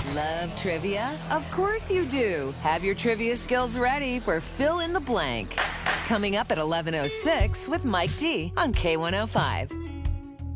Love trivia? Of course you do. Have your trivia skills ready for Fill in the Blank. Coming up at 11:06 with Mike D on K105.